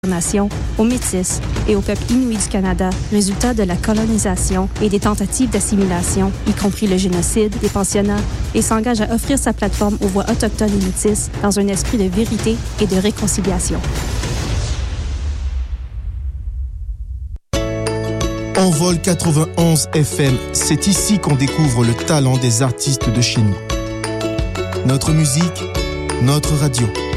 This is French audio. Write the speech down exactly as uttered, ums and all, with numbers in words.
Nation, aux Métis et au peuple inuit du Canada, résultat de la colonisation et des tentatives d'assimilation, y compris le génocide, des pensionnats, et s'engage à offrir sa plateforme aux voix autochtones et métisses dans un esprit de vérité et de réconciliation. Envol quatre-vingt-onze F M, c'est ici qu'on découvre le talent des artistes de chez nous. Notre musique, notre radio.